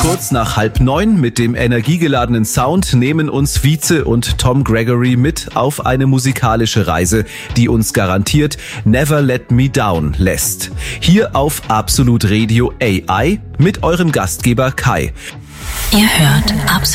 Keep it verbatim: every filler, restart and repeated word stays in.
Kurz nach halb neun mit dem energiegeladenen Sound nehmen uns Vize und Tom Gregory mit auf eine musikalische Reise, die uns garantiert Never Let Me Down lässt. Hier auf Absolut Radio A I mit eurem Gastgeber Kai. Ihr hört Absolut